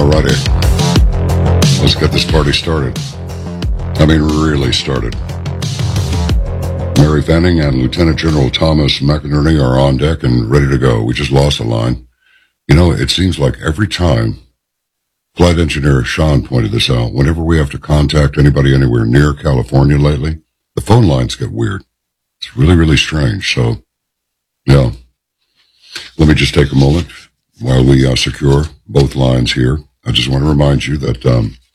Alrighty, let's get this party started. I mean, really started. Mary Fanning and Lieutenant General Thomas McInerney are on deck and ready to go. We just lost a line. You know, it seems like every time, Flight Engineer Sean pointed this out, whenever we have to contact anybody anywhere near California lately, the phone lines get weird. It's really, really strange. So, yeah. Let me just take a moment while we secure both lines here. I just want to remind you that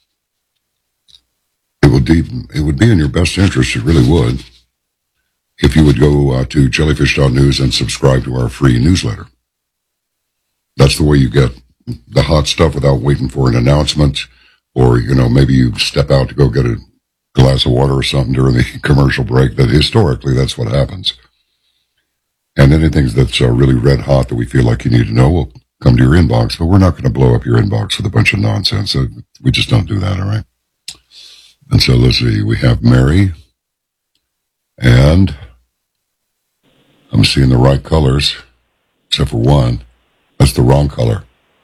it would be in your best interest, it really would, if you would go to jellyfish.news and subscribe to our free newsletter. That's the way you get the hot stuff without waiting for an announcement, or, you know, maybe you step out to go get a glass of water or something during the commercial break. That historically, that's what happens. And anything that's really red hot that we feel like you need to know will come to your inbox, but we're not going to blow up your inbox with a bunch of nonsense. So we just don't do that, all right? And so let's see, we have Mary, and I'm seeing the right colors, except for one. That's the wrong color.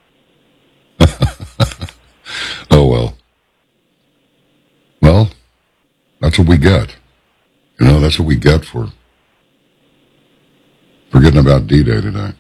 Oh, well. Well, that's what we get. You know, that's what we get for forgetting about D-Day today.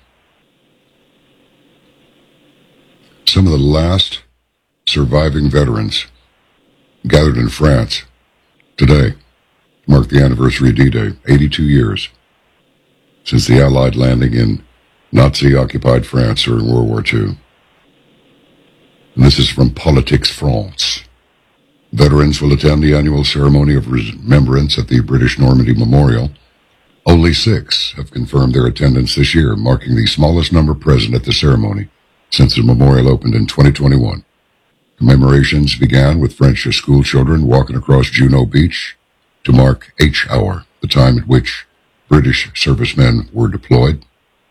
Some of the last surviving veterans gathered in France today to mark the anniversary of D-Day, 82 years since the Allied landing in Nazi-occupied France during World War II. And this is from Politics France. Veterans will attend the annual ceremony of remembrance at the British Normandy Memorial. Only 6 have confirmed their attendance this year, marking the smallest number present at the ceremony since the memorial opened in 2021. Commemorations began with French school children walking across Juno Beach to mark H Hour, the time at which British servicemen were deployed.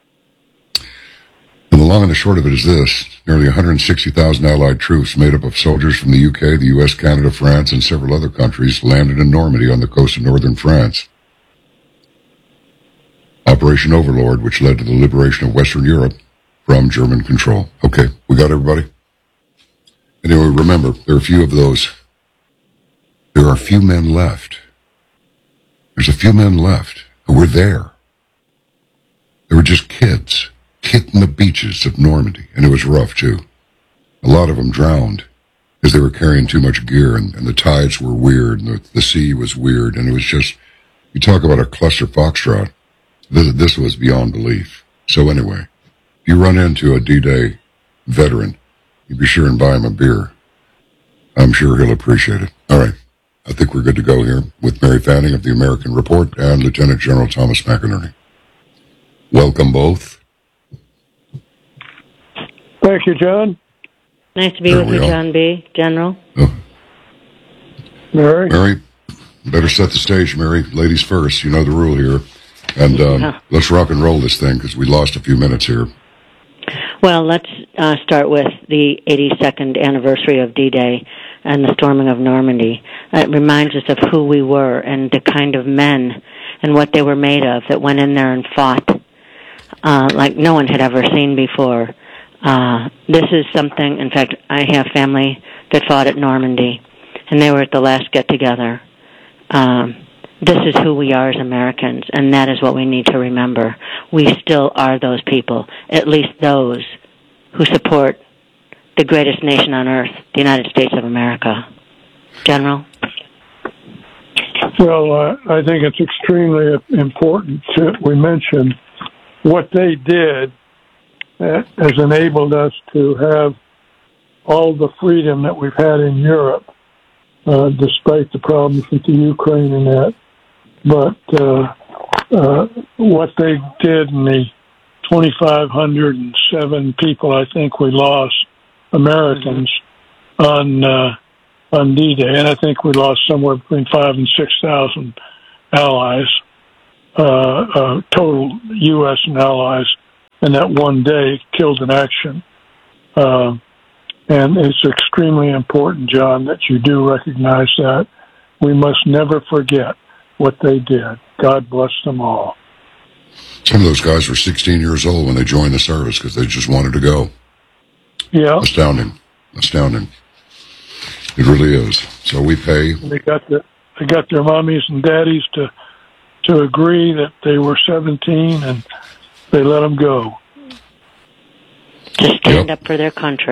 And the long and the short of it is this. Nearly 160,000 Allied troops made up of soldiers from the UK, the US, Canada, France, and several other countries landed in Normandy on the coast of northern France. Operation Overlord, which led to the liberation of Western Europe from German control. Okay, we got everybody? Anyway, remember, there are a few of those. There are a few men left. There's a few men left who were there. They were just kids, hitting the beaches of Normandy, and it was rough, too. A lot of them drowned because they were carrying too much gear, and the tides were weird, and the sea was weird, and it was just, you talk about a cluster foxtrot. This was beyond belief. So anyway, if you run into a D-Day veteran, you be sure and buy him a beer. I'm sure he'll appreciate it. All right. I think we're good to go here with Mary Fanning of the American Report and Lieutenant General Thomas McInerney. Welcome both. Thank you, John. Nice to be with you, John B., General. Oh. Mary, better set the stage, Mary. Ladies first. You know the rule here. And let's rock and roll this thing because we lost a few minutes here. Well, let's start with the 82nd anniversary of D-Day and the storming of Normandy. It reminds us of who we were and the kind of men and what they were made of that went in there and fought like no one had ever seen before. This is something, in fact, I have family that fought at Normandy, and they were at the last get-together. This is who we are as Americans, and that is what we need to remember. We still are those people, at least those who support the greatest nation on earth, the United States of America. General? well, I think it's extremely important we mention what they did has enabled us to have all the freedom that we've had in Europe, despite the problems with the Ukraine and that. But what they did in the 2,507 people, I think we lost, Americans, on D-Day, and I think we lost somewhere between 5,000 and 6,000 allies, total U.S. and allies, in that one day, killed in action. And it's extremely important, John, that you do recognize that. We must never forget what they did. God bless them all. Some of those guys were 16 years old when they joined the service because they just wanted to go. Yeah. Astounding. astounding. It really is. So we pay. They got their mommies and daddies to agree that they were 17, and they let them go. To stand up for their country.